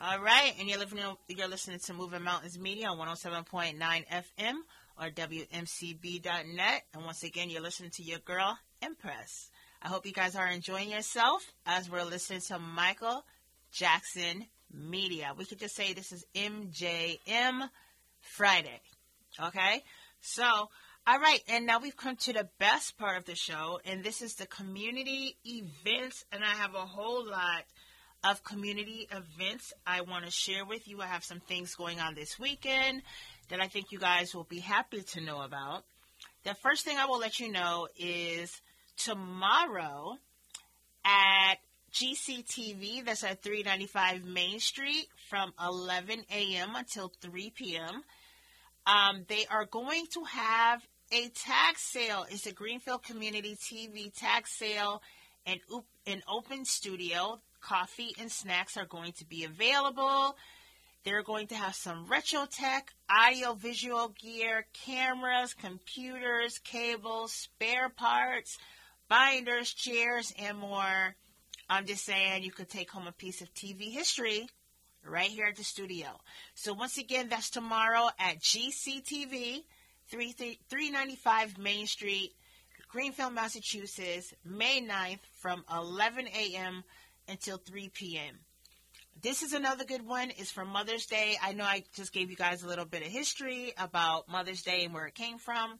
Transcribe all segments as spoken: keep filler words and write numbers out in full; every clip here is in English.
All right, and you're listening, you're listening to Moving Mountains Media on one oh seven point nine F M or W M C B dot net. And once again, you're listening to your girl, Empress. I hope you guys are enjoying yourself as we're listening to Michael Jackson Media. We could just say this is M J M Friday, okay? So, all right, and now we've come to the best part of the show, and this is the community events, and I have a whole lot of community events I want to share with you. I have some things going on this weekend that I think you guys will be happy to know about. The first thing I will let you know is tomorrow at G C T V, that's at three ninety-five Main Street, from eleven a.m. until three p.m., um, they are going to have a tag sale. It's a Greenfield Community T V tag sale and an open studio. Coffee and snacks are going to be available. They're going to have some retro tech, audio visual gear, cameras, computers, cables, spare parts, binders, chairs, and more. I'm just saying you could take home a piece of T V history right here at the studio. So once again, that's tomorrow at G C T V, three ninety-five Main Street, Greenfield, Massachusetts, May ninth from eleven a.m. until three p.m. This is another good one. It's for Mother's Day. I know I just gave you guys a little bit of history about Mother's Day and where it came from.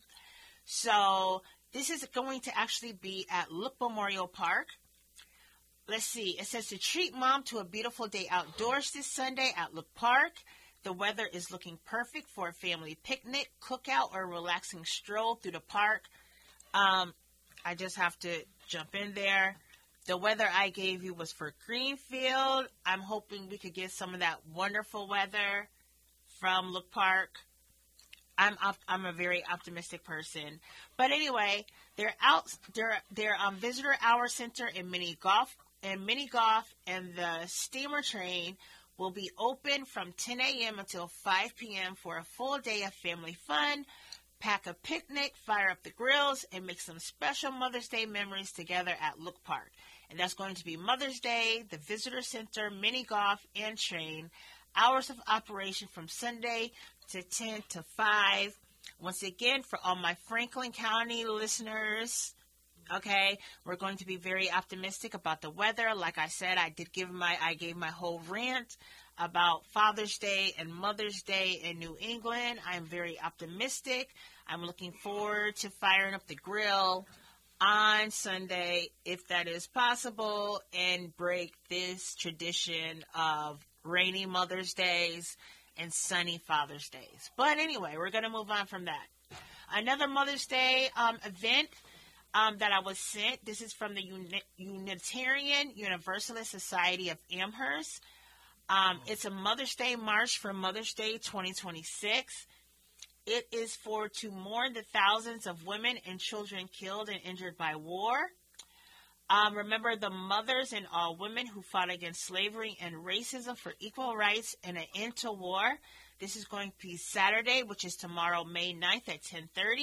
So this is going to actually be at Look Memorial Park. Let's see. It says to treat mom to a beautiful day outdoors this Sunday at Look Park. The weather is looking perfect for a family picnic, cookout, or a relaxing stroll through the park. Um, I just have to jump in there. The weather I gave you was for Greenfield. I'm hoping we could get some of that wonderful weather from Look Park. I'm op- I'm a very optimistic person. But anyway, they're out. They're they're um visitor hour center and mini golf and mini golf and the steamer train will be open from ten a.m. until five p.m. for a full day of family fun. Pack a picnic, fire up the grills, and make some special Mother's Day memories together at Look Park. And that's going to be Mother's Day, the Visitor Center, mini golf, and train. Hours of operation from Sunday to ten to five. Once again, for all my Franklin County listeners, okay, we're going to be very optimistic about the weather. Like I said, I did give my, I gave my whole rant about Father's Day and Mother's Day in New England. I'm very optimistic. I'm looking forward to firing up the grill on Sunday, if that is possible, and break this tradition of rainy Mother's Days and sunny Father's Days. But anyway, we're going to move on from that. Another Mother's Day um, event um, that I was sent, this is from the Uni- Unitarian Universalist Society of Amherst. Um, it's a Mother's Day March for Mother's Day twenty twenty-six. It is for to mourn the thousands of women and children killed and injured by war. Um, remember the mothers and all women who fought against slavery and racism for equal rights and an end to war. This is going to be Saturday, which is tomorrow, May ninth at ten thirty.